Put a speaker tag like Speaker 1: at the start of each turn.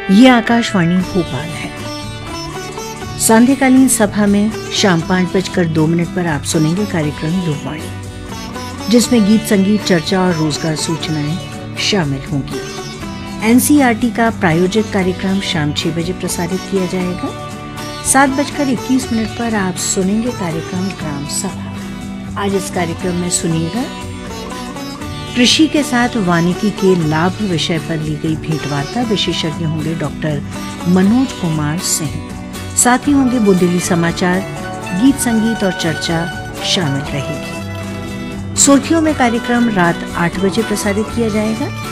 Speaker 1: ये आकाशवाणी भोपाल है। सांध्यकालीन सभा में शाम 5:02 पर आप सुनेंगे कार्यक्रम युववाणी, जिसमें गीत संगीत, चर्चा और रोजगार सूचनाएं शामिल होंगी। एनसीईआरटी का प्रायोजित कार्यक्रम शाम 6 बजे प्रसारित किया जाएगा। 7:21 पर आप सुनेंगे कार्यक्रम ग्राम सभा। आज इस कार्यक्रम में सुनिएगा कृषि के साथ वानिकी के लाभ विषय पर ली गई भेंटवार्ता। विशेषज्ञ होंगे डॉक्टर मनोज कुमार सिंह। साथ ही होंगे बुंदेली समाचार, गीत संगीत और चर्चा शामिल रहेगी। सुर्खियों में कार्यक्रम रात 8 बजे प्रसारित किया जाएगा।